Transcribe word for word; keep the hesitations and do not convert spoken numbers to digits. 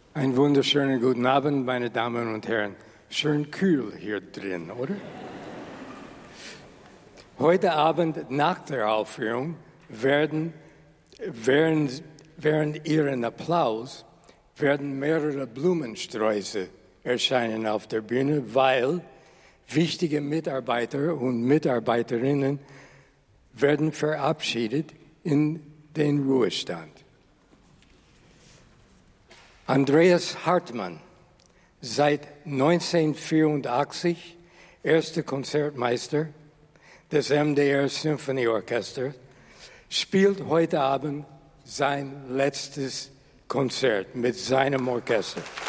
Einen wunderschönen guten Abend, meine Damen und Herren. Schön kühl hier drin, oder? Heute Abend nach der Aufführung werden während, während Ihren Applaus werden mehrere Blumensträuße erscheinen auf der Bühne, weil wichtige Mitarbeiter und Mitarbeiterinnen werden verabschiedet in den Ruhestand. Andreas Hartmann, seit neunzehnhundertvierundachtzig erster Konzertmeister des M D R Symphonieorchesters, spielt heute Abend sein letztes Konzert mit seinem Orchester.